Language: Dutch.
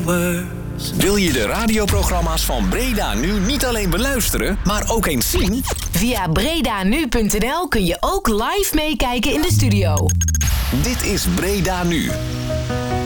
your words. Wil je de radioprogramma's van Breda Nu niet alleen beluisteren, maar ook eens zien? Via bredanu.nl kun je ook live meekijken in de studio. Dit is Breda Nu.